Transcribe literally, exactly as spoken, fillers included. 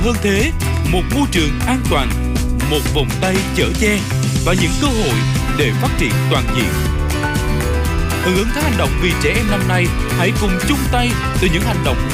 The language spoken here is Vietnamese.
Hơn thế, một môi trường an toàn, một vòng tay chở che và những cơ hội để phát triển toàn diện. Hưởng ứng tháng hành động vì trẻ em năm nay, hãy cùng chung tay từ những hành động